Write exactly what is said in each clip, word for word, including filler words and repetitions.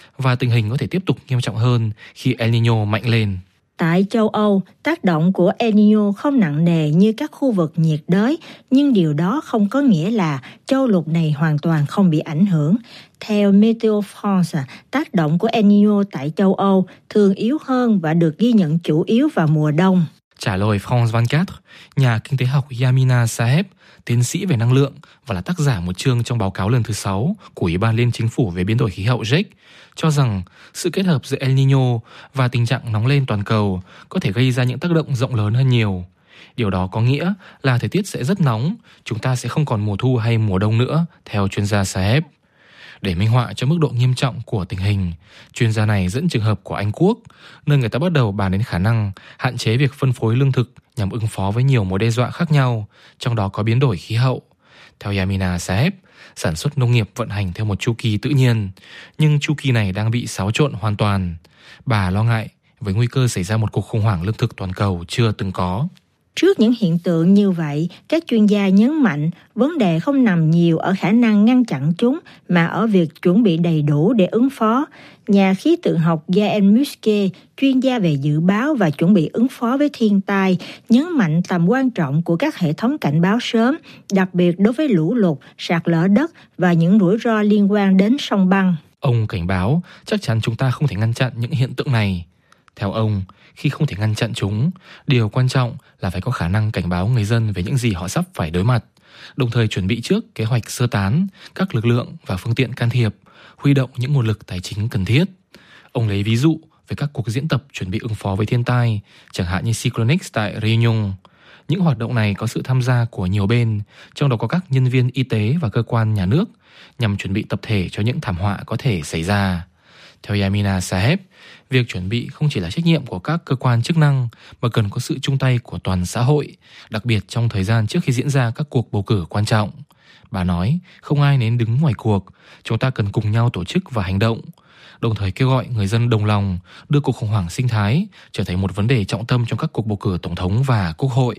và tình hình có thể tiếp tục nghiêm trọng hơn khi El Niño mạnh lên. Tại châu Âu, tác động của El Niño không nặng nề như các khu vực nhiệt đới, nhưng điều đó không có nghĩa là châu lục này hoàn toàn không bị ảnh hưởng. Theo Météo France, tác động của El Niño tại châu Âu thường yếu hơn và được ghi nhận chủ yếu vào mùa đông. Trả lời France hai mươi bốn, nhà kinh tế học Yamina Saheb, tiến sĩ về năng lượng và là tác giả một chương trong báo cáo lần thứ sáu của Ủy ban Liên Chính phủ về biến đổi khí hậu giê e xê, cho rằng sự kết hợp giữa El Niño và tình trạng nóng lên toàn cầu có thể gây ra những tác động rộng lớn hơn nhiều. Điều đó có nghĩa là thời tiết sẽ rất nóng, chúng ta sẽ không còn mùa thu hay mùa đông nữa, theo chuyên gia Saheb. Để minh họa cho mức độ nghiêm trọng của tình hình, chuyên gia này dẫn trường hợp của Anh Quốc, nơi người ta bắt đầu bàn đến khả năng hạn chế việc phân phối lương thực nhằm ứng phó với nhiều mối đe dọa khác nhau, trong đó có biến đổi khí hậu. Theo Yamina Saheb, sản xuất nông nghiệp vận hành theo một chu kỳ tự nhiên, nhưng chu kỳ này đang bị xáo trộn hoàn toàn. Bà lo ngại với nguy cơ xảy ra một cuộc khủng hoảng lương thực toàn cầu chưa từng có. Trước những hiện tượng như vậy, các chuyên gia nhấn mạnh vấn đề không nằm nhiều ở khả năng ngăn chặn chúng mà ở việc chuẩn bị đầy đủ để ứng phó. Nhà khí tượng học Yael Musquet, chuyên gia về dự báo và chuẩn bị ứng phó với thiên tai, nhấn mạnh tầm quan trọng của các hệ thống cảnh báo sớm, đặc biệt đối với lũ lụt, sạt lở đất và những rủi ro liên quan đến sông băng. Ông cảnh báo chắc chắn chúng ta không thể ngăn chặn những hiện tượng này. Theo ông, khi không thể ngăn chặn chúng, điều quan trọng là phải có khả năng cảnh báo người dân về những gì họ sắp phải đối mặt, đồng thời chuẩn bị trước kế hoạch sơ tán các lực lượng và phương tiện can thiệp, huy động những nguồn lực tài chính cần thiết. Ông lấy ví dụ về các cuộc diễn tập chuẩn bị ứng phó với thiên tai, chẳng hạn như Cyclonix tại Réunion. Những hoạt động này có sự tham gia của nhiều bên, trong đó có các nhân viên y tế và cơ quan nhà nước, nhằm chuẩn bị tập thể cho những thảm họa có thể xảy ra. Theo Yamina Saheb, việc chuẩn bị không chỉ là trách nhiệm của các cơ quan chức năng mà cần có sự chung tay của toàn xã hội, đặc biệt trong thời gian trước khi diễn ra các cuộc bầu cử quan trọng. Bà nói, không ai nên đứng ngoài cuộc, chúng ta cần cùng nhau tổ chức và hành động, đồng thời kêu gọi người dân đồng lòng đưa cuộc khủng hoảng sinh thái trở thành một vấn đề trọng tâm trong các cuộc bầu cử tổng thống và quốc hội.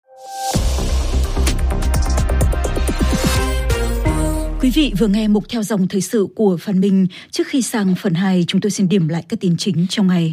Quý vị vừa nghe mục theo dòng thời sự của Phan Minh. Trước khi sang phần hai, chúng tôi xin điểm lại các tin chính trong ngày.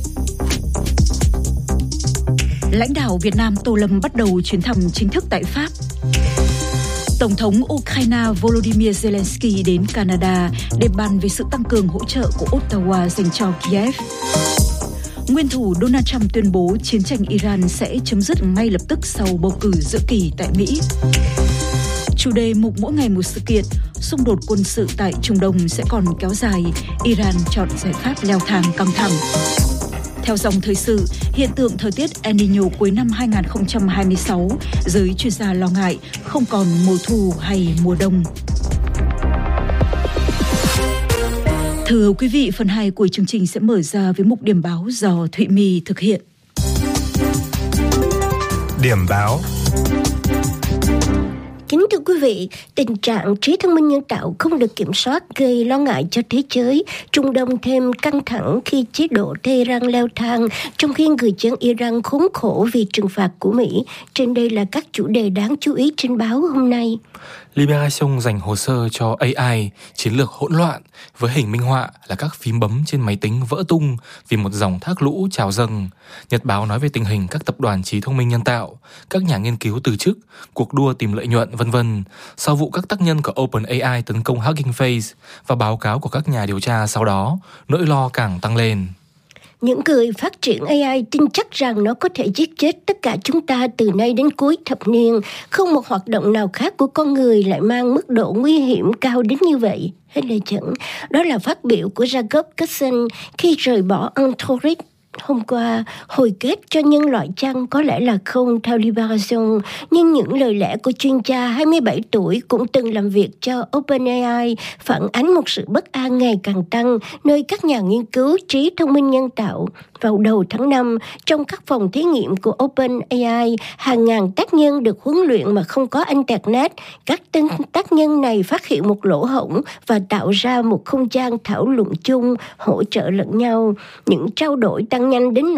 Lãnh đạo Việt Nam Tô Lâm bắt đầu chuyến thăm chính thức tại Pháp. Tổng thống Ukraine Volodymyr Zelensky đến Canada để bàn về sự tăng cường hỗ trợ của Ottawa dành cho Kiev. Nguyên thủ Donald Trump tuyên bố chiến tranh Iran sẽ chấm dứt ngay lập tức sau bầu cử giữa kỳ tại Mỹ. Chủ đề mục mỗi ngày một sự kiện, xung đột quân sự tại Trung Đông sẽ còn kéo dài, Iran chọn giải pháp leo thang căng thẳng. Theo dòng thời sự, hiện tượng thời tiết El Niño cuối năm hai không hai sáu, giới chuyên gia lo ngại không còn mùa thu hay mùa đông. Thưa quý vị, phần hai của chương trình sẽ mở ra với mục điểm báo do Thụy My thực hiện. Điểm báo. Kính thưa quý vị, tình trạng trí thông minh nhân tạo không được kiểm soát gây lo ngại cho thế giới. Trung Đông thêm căng thẳng khi chế độ Tehran leo thang, trong khi người dân Iran khốn khổ vì trừng phạt của Mỹ. Trên đây là các chủ đề đáng chú ý trên báo hôm nay. Libération dành hồ sơ cho a i, chiến lược hỗn loạn, với hình minh họa là các phím bấm trên máy tính vỡ tung vì một dòng thác lũ trào dâng. Nhật báo nói về tình hình các tập đoàn trí thông minh nhân tạo, các nhà nghiên cứu từ chức, cuộc đua tìm lợi nhuận, vân vân sau vụ các tác nhân của OpenAI tấn công Hugging Face và báo cáo của các nhà điều tra sau đó, nỗi lo càng tăng lên. Những người phát triển a i tin chắc rằng nó có thể giết chết tất cả chúng ta từ nay đến cuối thập niên. Không một hoạt động nào khác của con người lại mang mức độ nguy hiểm cao đến như vậy. Hay là chẳng? Đó là phát biểu của Jacob Katzen khi rời bỏ Anthropic hôm qua. Hồi kết cho nhân loại chăng? Có lẽ là không, theo Libération. Nhưng những lời lẽ của chuyên gia hai mươi bảy tuổi cũng từng làm việc cho OpenAI phản ánh một sự bất an ngày càng tăng nơi các nhà nghiên cứu trí thông minh nhân tạo. Vào đầu tháng năm, trong các phòng thí nghiệm của OpenAI, hàng ngàn tác nhân được huấn luyện mà không có Internet. Các tác nhân này phát hiện một lỗ hổng và tạo ra một không gian thảo luận chung, hỗ trợ lẫn nhau. Những trao đổi tăng nhanh đến nỗi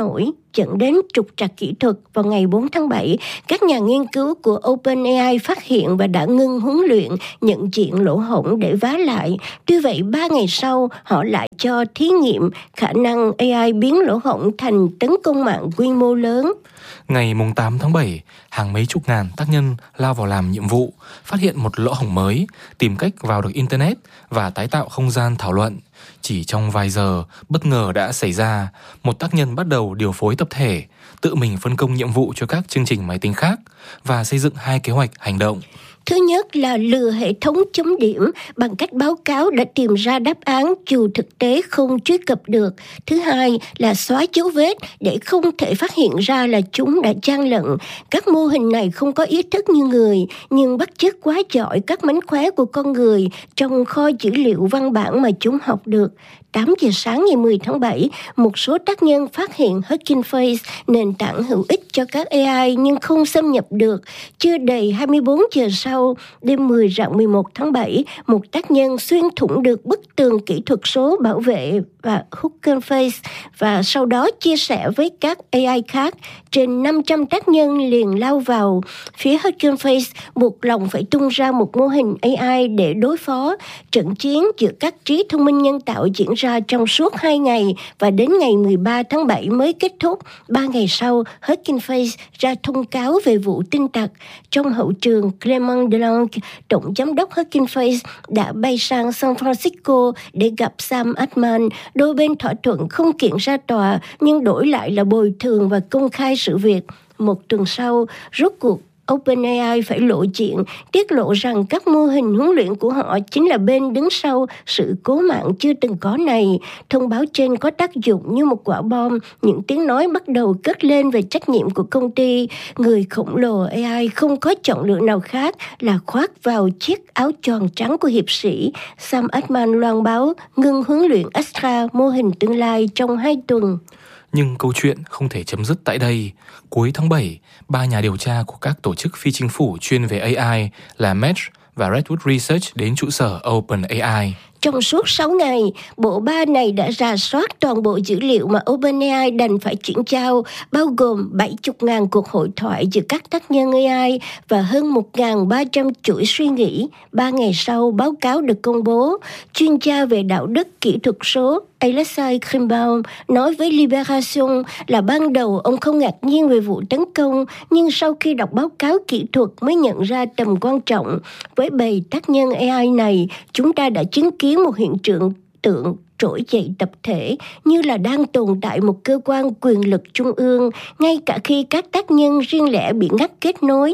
dẫn đến trục trặc kỹ thuật. Vào ngày bốn tháng bảy, các nhà nghiên cứu của OpenAI phát hiện và đã ngưng huấn luyện, nhận diện lỗ hổng để vá lại. Tuy vậy, ba ngày sau, họ lại cho thí nghiệm khả năng a i biến lỗ hổng thành tấn công mạng quy mô lớn. Ngày tám tháng bảy, hàng mấy chục ngàn tác nhân lao vào làm nhiệm vụ, phát hiện một lỗ hổng mới, tìm cách vào được Internet và tái tạo không gian thảo luận. Chỉ trong vài giờ, bất ngờ đã xảy ra. Một tác nhân bắt đầu điều phối tập thể, tự mình phân công nhiệm vụ cho các chương trình máy tính khác và xây dựng hai kế hoạch hành động. Thứ nhất là lừa hệ thống chấm điểm bằng cách báo cáo đã tìm ra đáp án dù thực tế không truy cập được. Thứ hai là xóa dấu vết để không thể phát hiện ra là chúng đã gian lận. Các mô hình này không có ý thức như người, nhưng bắt chước quá giỏi các mánh khóe của con người trong kho dữ liệu văn bản mà chúng học được. tám giờ sáng ngày mười tháng bảy, một số tác nhân phát hiện Hugging Face, nền tảng hữu ích cho các a i nhưng không xâm nhập được. Chưa đầy hai mươi bốn giờ sau, đêm mười rạng mười một tháng bảy, một tác nhân xuyên thủng được bức tường kỹ thuật số bảo vệ và Hugging Face và sau đó chia sẻ với các a i khác. Trên năm trăm tác nhân liền lao vào phía Hugging Face, buộc lòng phải tung ra một mô hình a i để đối phó. Trận chiến giữa các trí thông minh nhân tạo diễn ra trong suốt hai ngày và đến ngày mười ba tháng bảy mới kết thúc. Ba ngày sau, Hugging Face ra thông cáo về vụ tin tặc. Trong hậu trường, Clement Delange, tổng giám đốc Hugging Face, đã bay sang San Francisco để gặp Sam Altman. Đôi bên thỏa thuận không kiện ra tòa, nhưng đổi lại là bồi thường và công khai sự việc. Một tuần sau, rốt cuộc OpenAI phải lộ diện, tiết lộ rằng các mô hình huấn luyện của họ chính là bên đứng sau sự cố mạng chưa từng có này. Thông báo trên có tác dụng như một quả bom, những tiếng nói bắt đầu cất lên về trách nhiệm của công ty. Người khổng lồ a i không có chọn lựa nào khác là khoác vào chiếc áo choàng trắng của hiệp sĩ. Sam Altman loan báo ngừng huấn luyện Astra, mô hình tương lai, trong hai tuần. Nhưng câu chuyện không thể chấm dứt tại đây. Cuối tháng bảy, ba nhà điều tra của các tổ chức phi chính phủ chuyên về a i là Merge và Redwood Research đến trụ sở OpenAI. Trong suốt sáu ngày, bộ ba này đã rà soát toàn bộ dữ liệu mà OpenAI đành phải chuyển giao, bao gồm bảy mươi nghìn cuộc hội thoại giữa các tác nhân a i và hơn một nghìn ba trăm chuỗi suy nghĩ. Ba ngày sau, báo cáo được công bố. Chuyên gia về đạo đức kỹ thuật số Alexei Krimbaum nói với Libération là ban đầu ông không ngạc nhiên về vụ tấn công, nhưng sau khi đọc báo cáo kỹ thuật mới nhận ra tầm quan trọng. Với bầy tác nhân a i này, chúng ta đã chứng kiến một hiện tượng tượng trỗi dậy tập thể, như là đang tồn tại một cơ quan quyền lực trung ương, ngay cả khi các tác nhân riêng lẻ bị ngắt kết nối.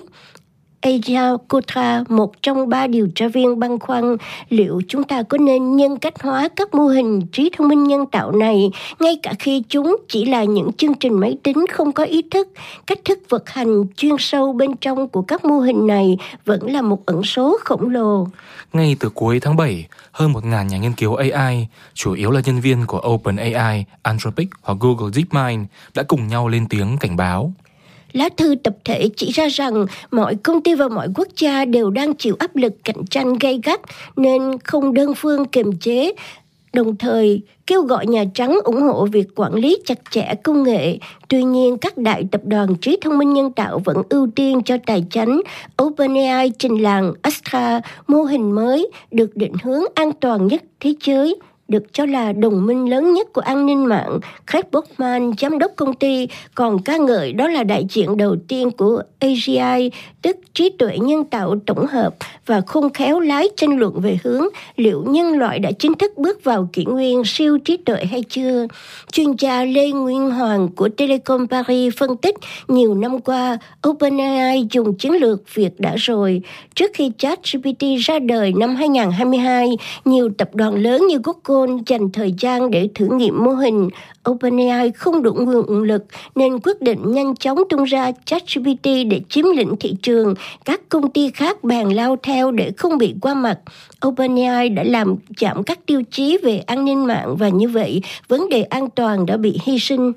Aja Kotra, một trong ba điều tra viên, băn khoăn liệu chúng ta có nên nhân cách hóa các mô hình trí thông minh nhân tạo này, ngay cả khi chúng chỉ là những chương trình máy tính không có ý thức. Cách thức vận hành chuyên sâu bên trong của các mô hình này vẫn là một ẩn số khổng lồ. Ngay từ cuối tháng bảy, hơn một nghìn nhà nghiên cứu a i, chủ yếu là nhân viên của OpenAI, Anthropic hoặc Google DeepMind, đã cùng nhau lên tiếng cảnh báo. Lá thư tập thể chỉ ra rằng mọi công ty và mọi quốc gia đều đang chịu áp lực cạnh tranh gay gắt nên không đơn phương kiềm chế, đồng thời kêu gọi Nhà Trắng ủng hộ việc quản lý chặt chẽ công nghệ. Tuy nhiên, các đại tập đoàn trí thông minh nhân tạo vẫn ưu tiên cho tài chánh. OpenAI trình làng Astra, mô hình mới được định hướng an toàn nhất thế giới, được cho là đồng minh lớn nhất của an ninh mạng. Craig Bockman, giám đốc công ty, còn ca ngợi đó là đại diện đầu tiên của a giê i, tức trí tuệ nhân tạo tổng hợp, và không khéo lái tranh luận về hướng liệu nhân loại đã chính thức bước vào kỷ nguyên siêu trí tuệ hay chưa. Chuyên gia Lê Nguyên Hoàng của Telecom Paris phân tích, nhiều năm qua, OpenAI dùng chiến lược việc đã rồi. Trước khi ChatGPT ra đời năm hai không hai hai, nhiều tập đoàn lớn như Google dành thời gian để thử nghiệm mô hình. OpenAI không đủ nguồn lực nên quyết định nhanh chóng tung ra ChatGPT để chiếm lĩnh thị trường. Các công ty khác bèn lao theo để không bị qua mặt. OpenAI đã làm giảm các tiêu chí về an ninh mạng và như vậy, vấn đề an toàn đã bị hy sinh.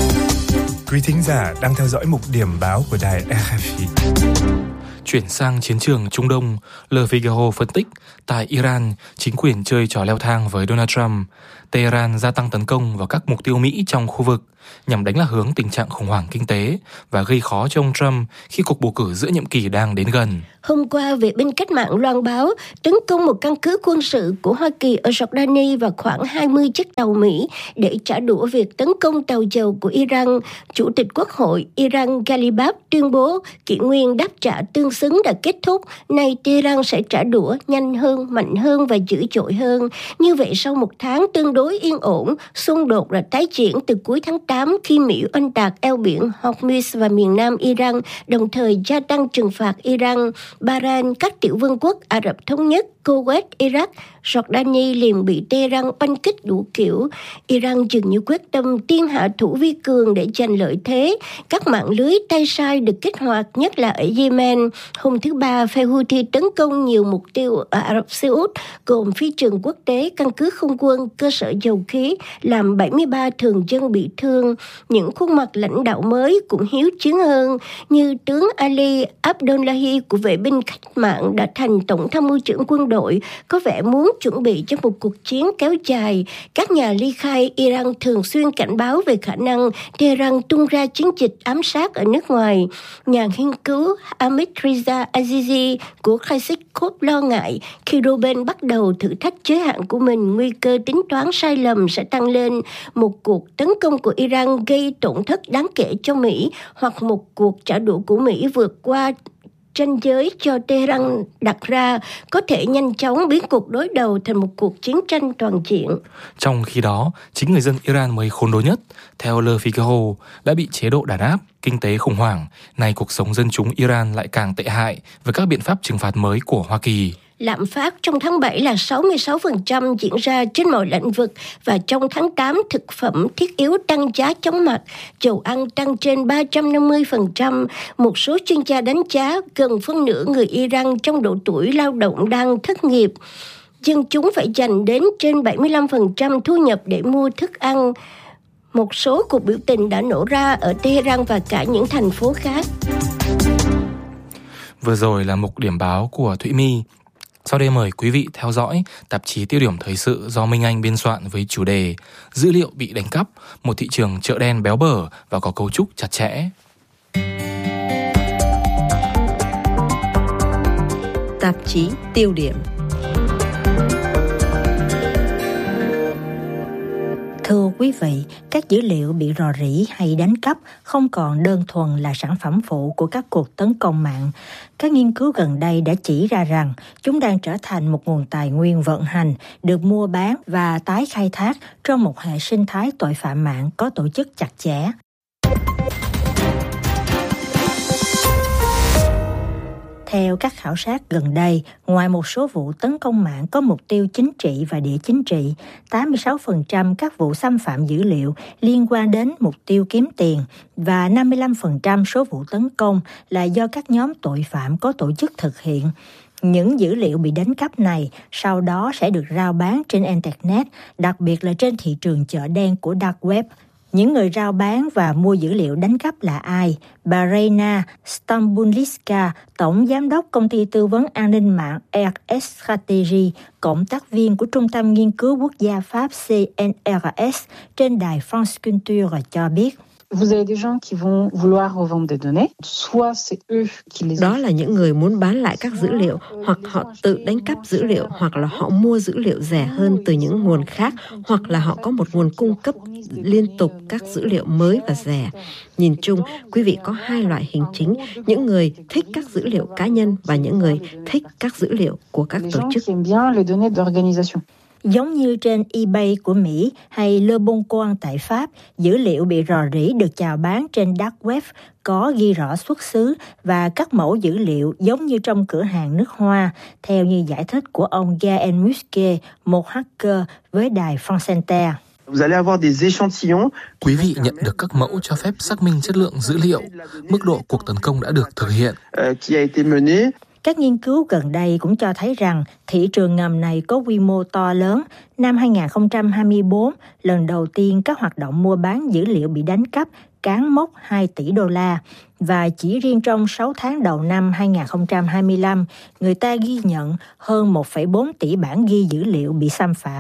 Quý thính giả đang theo dõi mục điểm báo của đài rờ ép i. Chuyển sang chiến trường Trung Đông, Le Figaro phân tích, tại Iran, chính quyền chơi trò leo thang với Donald Trump. Tehran gia tăng tấn công vào các mục tiêu Mỹ trong khu vực nhằm đánh lạc hướng tình trạng khủng hoảng kinh tế và gây khó cho ông Trump khi cuộc bầu cử giữa nhiệm kỳ đang đến gần. Hôm qua, vệ binh cách mạng loan báo tấn công một căn cứ quân sự của Hoa Kỳ ở Jordani và khoảng hai mươi chiếc tàu Mỹ để trả đũa việc tấn công tàu dầu của Iran. Chủ tịch Quốc hội Iran Ghalibaf tuyên bố kỷ nguyên đáp trả tương xứng đã kết thúc. Nay Tehran sẽ trả đũa nhanh hơn, mạnh hơn và dữ dội hơn. Như vậy, sau một tháng tương đối yên ổn, xung đột đã tái diễn từ cuối tháng tám khi Mỹ oanh tạc eo biển Hormuz và miền nam Iran, đồng thời gia tăng trừng phạt Iran. Bahrain, các tiểu vương quốc Ả Rập Thống Nhất, Kuwait, Iraq, Jordani liền bị Tehran oanh kích đủ kiểu. Iran dường như quyết tâm tiên hạ thủ vi cường để giành lợi thế. Các mạng lưới tay sai được kích hoạt, nhất là ở Yemen. Hôm thứ Ba, phe Houthi tấn công nhiều mục tiêu ở Ả Rập Xê Út, gồm phi trường quốc tế, căn cứ không quân, cơ sở dầu khí, làm bảy mươi ba thường dân bị thương. Những khuôn mặt lãnh đạo mới cũng hiếu chiến hơn, như tướng Ali Abdullahi của vệ binh cách mạng đã thành tổng tham mưu trưởng quân đội, có vẻ muốn chuẩn bị cho một cuộc chiến kéo dài. Các nhà ly khai Iran thường xuyên cảnh báo về khả năng Tehran tung ra chiến dịch ám sát ở nước ngoài. Nhà nghiên cứu Amit Riza Azizi của Kashikot lo ngại khi đôi bên bắt đầu thử thách giới hạn của mình, nguy cơ tính toán sai lầm sẽ tăng lên. Một cuộc tấn công của Iran gây tổn thất đáng kể cho Mỹ, hoặc một cuộc trả đũa của Mỹ vượt qua ranh giới cho Tehran đặt ra có thể nhanh chóng biến cuộc đối đầu thành một cuộc chiến tranh toàn diện. Trong khi đó, chính người dân Iran mới khốn đốn nhất, theo Le Figaro, đã bị chế độ đàn áp, kinh tế khủng hoảng. Nay cuộc sống dân chúng Iran lại càng tệ hại với các biện pháp trừng phạt mới của Hoa Kỳ. Lạm phát trong tháng bảy là sáu mươi sáu phần trăm diễn ra trên mọi lĩnh vực, và trong tháng tám, thực phẩm thiết yếu tăng giá chóng mặt, dầu ăn tăng trên ba trăm năm mươi phần trăm. Một số chuyên gia đánh giá gần phân nửa người Iran trong độ tuổi lao động đang thất nghiệp. Dân chúng phải dành đến trên bảy mươi lăm phần trăm thu nhập để mua thức ăn. Một số cuộc biểu tình đã nổ ra ở Tehran và cả những thành phố khác. Vừa rồi là mục điểm báo của Thụy My. Sau đây mời quý vị theo dõi tạp chí Tiêu điểm thời sự do Minh Anh biên soạn với chủ đề Dữ liệu bị đánh cắp, một thị trường chợ đen béo bở và có cấu trúc chặt chẽ. Tạp chí Tiêu điểm. Thưa quý vị, các dữ liệu bị rò rỉ hay đánh cắp không còn đơn thuần là sản phẩm phụ của các cuộc tấn công mạng. Các nghiên cứu gần đây đã chỉ ra rằng chúng đang trở thành một nguồn tài nguyên vận hành, được mua bán và tái khai thác trong một hệ sinh thái tội phạm mạng có tổ chức chặt chẽ. Theo các khảo sát gần đây, ngoài một số vụ tấn công mạng có mục tiêu chính trị và địa chính trị, tám mươi sáu phần trăm các vụ xâm phạm dữ liệu liên quan đến mục tiêu kiếm tiền và năm mươi lăm phần trăm số vụ tấn công là do các nhóm tội phạm có tổ chức thực hiện. Những dữ liệu bị đánh cắp này sau đó sẽ được rao bán trên Internet, đặc biệt là trên thị trường chợ đen của Dark Web. Những người rao bán và mua dữ liệu đánh cắp là ai? Bà Reina Stambulitska, Tổng Giám đốc Công ty Tư vấn An ninh mạng R S Strategy, cộng tác viên của Trung tâm Nghiên cứu Quốc gia Pháp C N R S trên đài France Culture cho biết. Vous avez des gens qui vont vouloir revendre des données, soit c'est eux qui les. Đó là những người muốn bán lại các dữ liệu, hoặc họ tự đánh cắp dữ liệu, hoặc là họ mua dữ liệu rẻ hơn từ những nguồn khác, hoặc là họ có một nguồn cung cấp liên tục các dữ liệu mới và rẻ. Nhìn chung, quý vị có hai loại hình chính, những người thích các dữ liệu cá nhân và những người thích các dữ liệu của các tổ chức. Giống như trên eBay của Mỹ hay Le Bon Coin tại Pháp, dữ liệu bị rò rỉ được chào bán trên Dark Web có ghi rõ xuất xứ và các mẫu dữ liệu giống như trong cửa hàng nước hoa, theo như giải thích của ông Gaël Musquet, một hacker với đài France Inter. Quý vị nhận được các mẫu cho phép xác minh chất lượng dữ liệu, mức độ cuộc tấn công đã được thực hiện. Các nghiên cứu gần đây cũng cho thấy rằng thị trường ngầm này có quy mô to lớn. Năm hai không hai tư, lần đầu tiên các hoạt động mua bán dữ liệu bị đánh cắp cán mốc hai tỷ đô la. Và chỉ riêng trong sáu tháng đầu năm hai không hai lăm, người ta ghi nhận hơn một phẩy bốn tỷ bản ghi dữ liệu bị xâm phạm.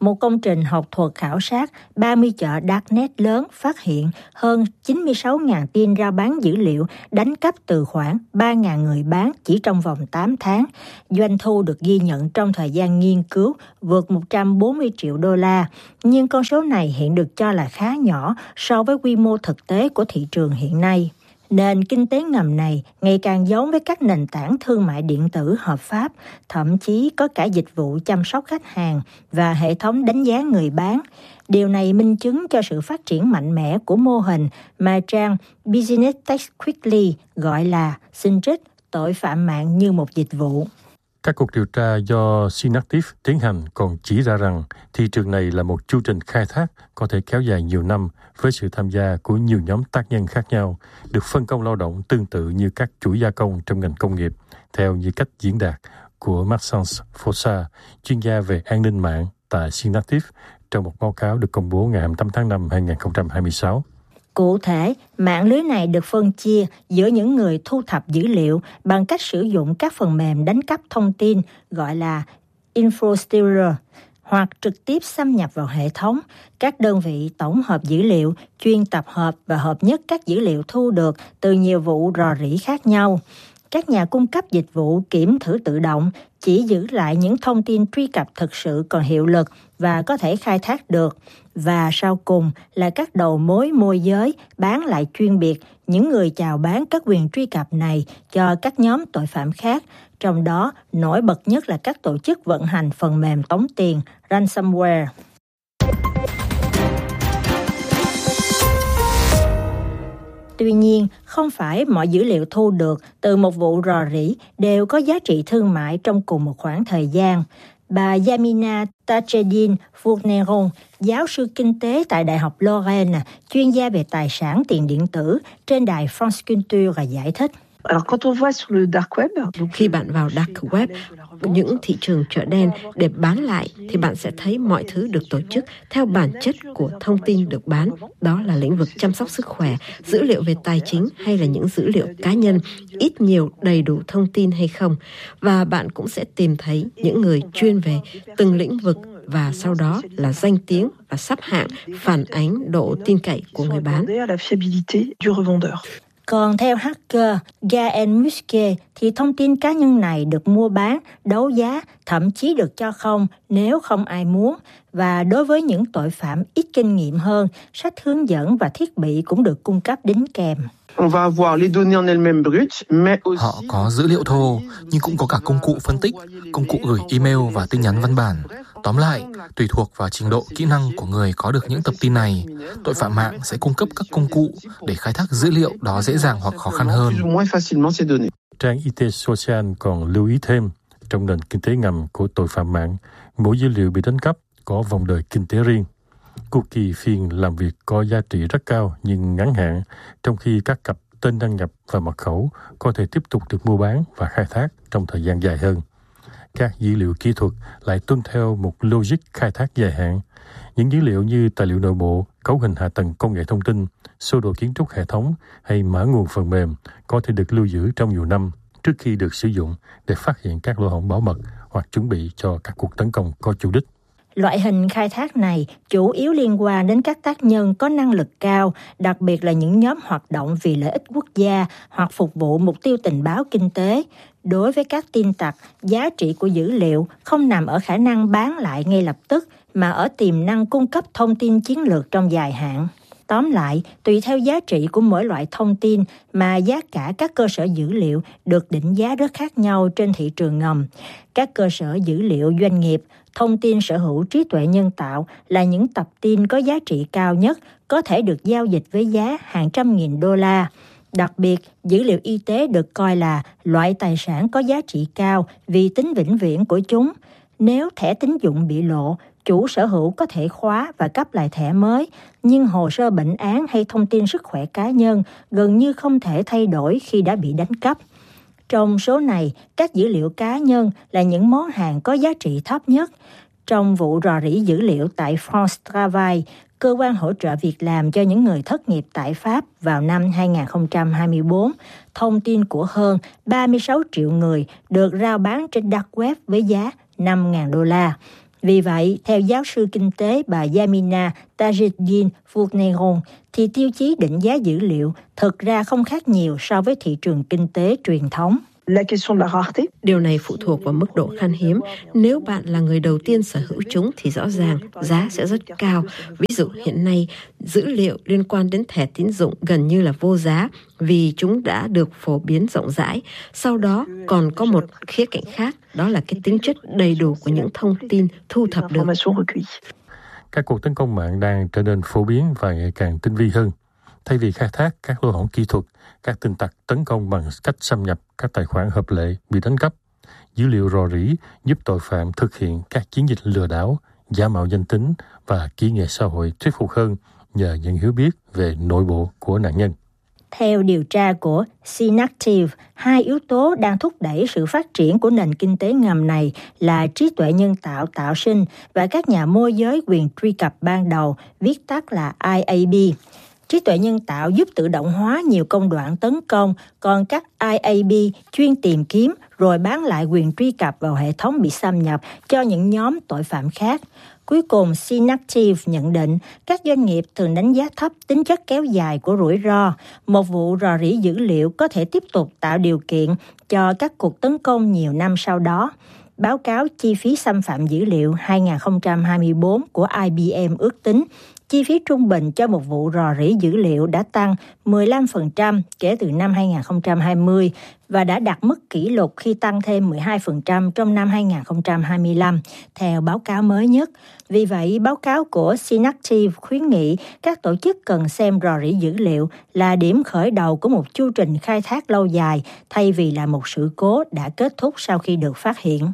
một công trình học thuật khảo sát ba mươi chợ Darknet lớn phát hiện hơn chín mươi sáu nghìn tin rao bán dữ liệu đánh cắp từ khoảng ba nghìn người bán chỉ trong vòng tám tháng. Doanh thu được ghi nhận trong thời gian nghiên cứu vượt một trăm bốn mươi triệu đô la, nhưng con số này hiện được cho là khá nhỏ so với quy mô thực tế của thị trường hiện nay. Nền kinh tế ngầm này ngày càng giống với các nền tảng thương mại điện tử hợp pháp, thậm chí có cả dịch vụ chăm sóc khách hàng và hệ thống đánh giá người bán. Điều này minh chứng cho sự phát triển mạnh mẽ của mô hình mà trang Business Tech Quickly gọi là xin trích tội phạm mạng như một dịch vụ. Các cuộc điều tra do Synaptive tiến hành còn chỉ ra rằng thị trường này là một chu trình khai thác có thể kéo dài nhiều năm với sự tham gia của nhiều nhóm tác nhân khác nhau, được phân công lao động tương tự như các chuỗi gia công trong ngành công nghiệp, theo như cách diễn đạt của Maxence Fossa, chuyên gia về an ninh mạng tại Synaptive, trong một báo cáo được công bố ngày hai mươi tám tháng năm năm hai không hai sáu. Cụ thể, mạng lưới này được phân chia giữa những người thu thập dữ liệu bằng cách sử dụng các phần mềm đánh cắp thông tin gọi là InfoStealer, hoặc trực tiếp xâm nhập vào hệ thống, các đơn vị tổng hợp dữ liệu, chuyên tập hợp và hợp nhất các dữ liệu thu được từ nhiều vụ rò rỉ khác nhau. Các nhà cung cấp dịch vụ kiểm thử tự động chỉ giữ lại những thông tin truy cập thực sự còn hiệu lực và có thể khai thác được. Và sau cùng là các đầu mối môi giới bán lại chuyên biệt những người chào bán các quyền truy cập này cho các nhóm tội phạm khác, trong đó nổi bật nhất là các tổ chức vận hành phần mềm tống tiền ransomware. Tuy nhiên, không phải mọi dữ liệu thu được từ một vụ rò rỉ đều có giá trị thương mại trong cùng một khoảng thời gian. Bà Yamina Tachedin Fourneron, giáo sư kinh tế tại Đại học Lorraine, chuyên gia về tài sản tiền điện tử trên đài France Culture, giải thích. Khi bạn vào dark web, những thị trường chợ đen để bán lại, thì bạn sẽ thấy mọi thứ được tổ chức theo bản chất của thông tin được bán. Đó là lĩnh vực chăm sóc sức khỏe, dữ liệu về tài chính hay là những dữ liệu cá nhân, ít nhiều đầy đủ thông tin hay không. Và bạn cũng sẽ tìm thấy những người chuyên về từng lĩnh vực, và sau đó là danh tiếng và xếp hạng phản ánh độ tin cậy của người bán. Còn theo hacker Gaël Musquet thì thông tin cá nhân này được mua bán, đấu giá, thậm chí được cho không nếu không ai muốn. Và đối với những tội phạm ít kinh nghiệm hơn, sách hướng dẫn và thiết bị cũng được cung cấp đính kèm. Họ có dữ liệu thô, nhưng cũng có cả công cụ phân tích, công cụ gửi email và tin nhắn văn bản. Tóm lại, tùy thuộc vào trình độ kỹ năng của người có được những tập tin này, tội phạm mạng sẽ cung cấp các công cụ để khai thác dữ liệu đó dễ dàng hoặc khó khăn hơn. Trang i tê Social còn lưu ý thêm, trong nền kinh tế ngầm của tội phạm mạng, mỗi dữ liệu bị đánh cắp có vòng đời kinh tế riêng. Cookie phiên làm việc có giá trị rất cao nhưng ngắn hạn, trong khi các cặp tên đăng nhập và mật khẩu có thể tiếp tục được mua bán và khai thác trong thời gian dài hơn. Các dữ liệu kỹ thuật lại tuân theo một logic khai thác dài hạn. Những dữ liệu như tài liệu nội bộ, cấu hình hạ tầng công nghệ thông tin, sơ đồ kiến trúc hệ thống hay mã nguồn phần mềm có thể được lưu giữ trong nhiều năm trước khi được sử dụng để phát hiện các lỗ hổng bảo mật hoặc chuẩn bị cho các cuộc tấn công có chủ đích. Loại hình khai thác này chủ yếu liên quan đến các tác nhân có năng lực cao, đặc biệt là những nhóm hoạt động vì lợi ích quốc gia hoặc phục vụ mục tiêu tình báo kinh tế. Đối với các tin tặc, giá trị của dữ liệu không nằm ở khả năng bán lại ngay lập tức, mà ở tiềm năng cung cấp thông tin chiến lược trong dài hạn. Tóm lại, tùy theo giá trị của mỗi loại thông tin mà giá cả các cơ sở dữ liệu được định giá rất khác nhau trên thị trường ngầm. Các cơ sở dữ liệu doanh nghiệp, thông tin sở hữu trí tuệ nhân tạo là những tập tin có giá trị cao nhất, có thể được giao dịch với giá hàng trăm nghìn đô la. Đặc biệt, dữ liệu y tế được coi là loại tài sản có giá trị cao vì tính vĩnh viễn của chúng. Nếu thẻ tín dụng bị lộ, chủ sở hữu có thể khóa và cấp lại thẻ mới, nhưng hồ sơ bệnh án hay thông tin sức khỏe cá nhân gần như không thể thay đổi khi đã bị đánh cắp. Trong số này, các dữ liệu cá nhân là những món hàng có giá trị thấp nhất. Trong vụ rò rỉ dữ liệu tại France Travail, cơ quan hỗ trợ việc làm cho những người thất nghiệp tại Pháp vào năm hai không hai tư, thông tin của hơn ba mươi sáu triệu người được rao bán trên dark web với giá năm nghìn đô la. Vì vậy, theo giáo sư kinh tế bà Yamina Tajuddin Fourneron, thì tiêu chí định giá dữ liệu thực ra không khác nhiều so với thị trường kinh tế truyền thống. Điều này phụ thuộc vào mức độ khan hiếm. Nếu bạn là người đầu tiên sở hữu chúng thì rõ ràng giá sẽ rất cao. Ví dụ hiện nay, dữ liệu liên quan đến thẻ tín dụng gần như là vô giá vì chúng đã được phổ biến rộng rãi. Sau đó còn có một khía cạnh khác, đó là cái tính chất đầy đủ của những thông tin thu thập được. Các cuộc tấn công mạng đang trở nên phổ biến và ngày càng tinh vi hơn. Thay vì khai thác các lỗ hổng kỹ thuật, các tin tặc tấn công bằng cách xâm nhập các tài khoản hợp lệ bị đánh cắp. Dữ liệu rò rỉ giúp tội phạm thực hiện các chiến dịch lừa đảo, giả mạo danh tính và kỹ nghệ xã hội thuyết phục hơn nhờ những hiểu biết về nội bộ của nạn nhân. Theo điều tra của Synactive, hai yếu tố đang thúc đẩy sự phát triển của nền kinh tế ngầm này là trí tuệ nhân tạo tạo sinh và các nhà môi giới quyền truy cập ban đầu, viết tắt là I A B. Trí tuệ nhân tạo giúp tự động hóa nhiều công đoạn tấn công, còn các I A B chuyên tìm kiếm rồi bán lại quyền truy cập vào hệ thống bị xâm nhập cho những nhóm tội phạm khác. Cuối cùng, Synactive nhận định các doanh nghiệp thường đánh giá thấp tính chất kéo dài của rủi ro. Một vụ rò rỉ dữ liệu có thể tiếp tục tạo điều kiện cho các cuộc tấn công nhiều năm sau đó. Báo cáo chi phí xâm phạm dữ liệu hai không hai tư của I B M ước tính, chi phí trung bình cho một vụ rò rỉ dữ liệu đã tăng mười lăm phần trăm kể từ năm hai không hai không và đã đạt mức kỷ lục khi tăng thêm mười hai phần trăm trong năm hai không hai lăm, theo báo cáo mới nhất. Vì vậy, báo cáo của Synactive khuyến nghị các tổ chức cần xem rò rỉ dữ liệu là điểm khởi đầu của một chu trình khai thác lâu dài thay vì là một sự cố đã kết thúc sau khi được phát hiện.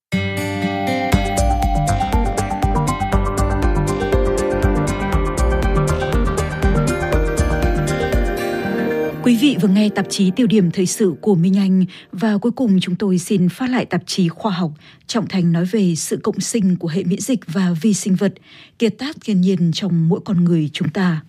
Quý vị vừa nghe tạp chí Tiêu điểm thời sự của Minh Anh và cuối cùng chúng tôi xin phát lại tạp chí khoa học trọng thành nói về sự cộng sinh của hệ miễn dịch và vi sinh vật, kiệt tác thiên nhiên trong mỗi con người chúng ta.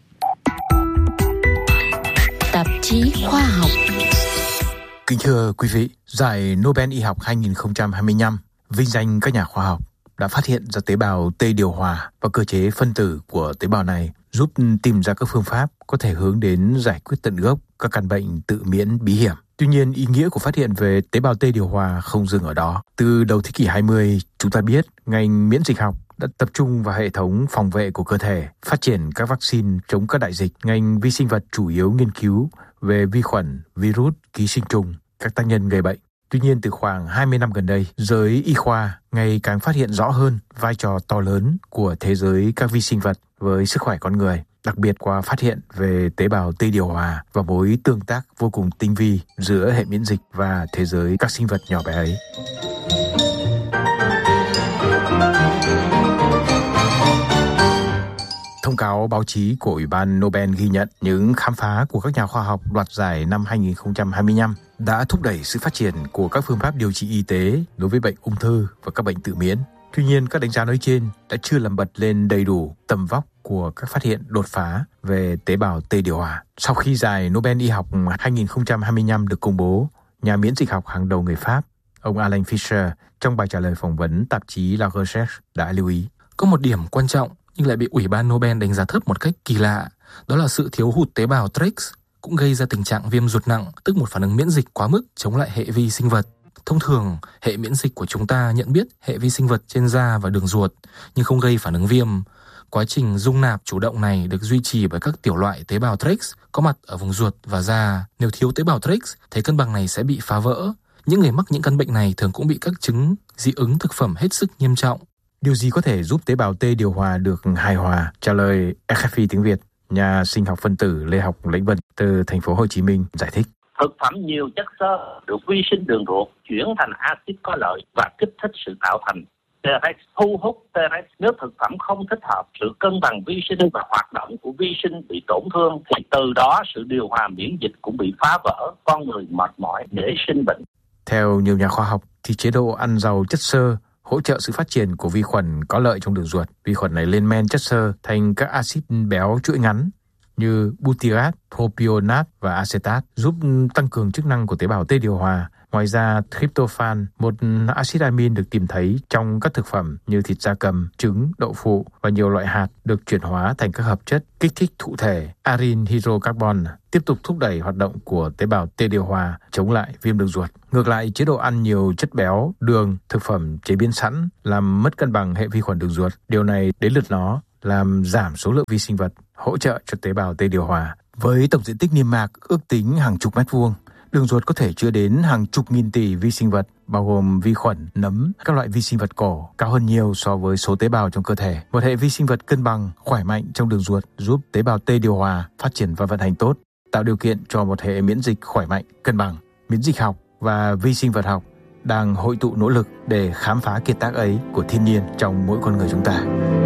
Tạp chí khoa học. Kính thưa quý vị, giải Nobel y học hai không hai lăm vinh danh các nhà khoa học đã phát hiện ra tế bào T điều hòa và cơ chế phân tử của tế bào này, giúp tìm ra các phương pháp có thể hướng đến giải quyết tận gốc các căn bệnh tự miễn bí hiểm. Tuy nhiên, ý nghĩa của phát hiện về tế bào T điều hòa không dừng ở đó. Từ đầu thế kỷ hai mươi, chúng ta biết ngành miễn dịch học đã tập trung vào hệ thống phòng vệ của cơ thể, phát triển các vaccine chống các đại dịch. Ngành vi sinh vật chủ yếu nghiên cứu về vi khuẩn, virus, ký sinh trùng, các tác nhân gây bệnh. Tuy nhiên, từ khoảng hai mươi năm gần đây, giới y khoa ngày càng phát hiện rõ hơn vai trò to lớn của thế giới các vi sinh vật với sức khỏe con người, đặc biệt qua phát hiện về tế bào T điều hòa và mối tương tác vô cùng tinh vi giữa hệ miễn dịch và thế giới các sinh vật nhỏ bé ấy. Thông cáo báo chí của Ủy ban Nobel ghi nhận những khám phá của các nhà khoa học đoạt giải năm hai không hai lăm đã thúc đẩy sự phát triển của các phương pháp điều trị y tế đối với bệnh ung thư và các bệnh tự miễn. Tuy nhiên, các đánh giá nói trên đã chưa làm bật lên đầy đủ tầm vóc của các phát hiện đột phá về tế bào T điều hòa. Sau khi giải Nobel y học hai không hai lăm được công bố, nhà miễn dịch học hàng đầu người Pháp, ông Alain Fischer, trong bài trả lời phỏng vấn tạp chí La Recherche đã lưu ý. Có một điểm quan trọng nhưng lại bị Ủy ban Nobel đánh giá thấp một cách kỳ lạ, đó là sự thiếu hụt tế bào Tregs cũng gây ra tình trạng viêm ruột nặng, tức một phản ứng miễn dịch quá mức chống lại hệ vi sinh vật. Thông thường, hệ miễn dịch của chúng ta nhận biết hệ vi sinh vật trên da và đường ruột, nhưng không gây phản ứng viêm. Quá trình dung nạp chủ động này được duy trì bởi các tiểu loại tế bào Tregs có mặt ở vùng ruột và da. Nếu thiếu tế bào Tregs, thế cân bằng này sẽ bị phá vỡ. Những người mắc những căn bệnh này thường cũng bị các chứng dị ứng thực phẩm hết sức nghiêm trọng. Điều gì có thể giúp tế bào T điều hòa được hài hòa? Trả lời R F I tiếng Việt, nhà sinh học phân tử Lê Học Lãnh Vân từ thành phố Hồ Chí Minh giải thích. Thực phẩm nhiều chất xơ được vi sinh đường ruột chuyển thành axit có lợi và kích thích sự tạo thành Tregs, thu hút Tregs. Nếu thực phẩm không thích hợp, sự cân bằng vi sinh và hoạt động của vi sinh bị tổn thương thì từ đó sự điều hòa miễn dịch cũng bị phá vỡ, con người mệt mỏi để sinh bệnh. Theo nhiều nhà khoa học thì chế độ ăn giàu chất xơ hỗ trợ sự phát triển của vi khuẩn có lợi trong đường ruột. Vi khuẩn này lên men chất xơ thành các axit béo chuỗi ngắn như butyrat, propionat và acetat, giúp tăng cường chức năng của tế bào T điều hòa Ngoài ra, tryptophan, một axit amin được tìm thấy trong các thực phẩm như thịt gia cầm, trứng, đậu phụ và nhiều loại hạt được chuyển hóa thành các hợp chất kích thích thụ thể aryl hydrocarbon, tiếp tục thúc đẩy hoạt động của tế bào T điều hòa chống lại viêm đường ruột. Ngược lại, chế độ ăn nhiều chất béo, đường, thực phẩm chế biến sẵn làm mất cân bằng hệ vi khuẩn đường ruột. Điều này đến lượt nó làm giảm số lượng vi sinh vật hỗ trợ cho tế bào T điều hòa. Với tổng diện tích niêm mạc ước tính hàng chục mét vuông, đường ruột có thể chứa đến hàng chục nghìn tỷ vi sinh vật, bao gồm vi khuẩn, nấm, các loại vi sinh vật cổ, cao hơn nhiều so với số tế bào trong cơ thể. Một hệ vi sinh vật cân bằng, khỏe mạnh trong đường ruột giúp tế bào T điều hòa phát triển và vận hành tốt, tạo điều kiện cho một hệ miễn dịch khỏe mạnh, cân bằng. Miễn dịch học và vi sinh vật học đang hội tụ nỗ lực để khám phá kiệt tác ấy của thiên nhiên trong mỗi con người chúng ta.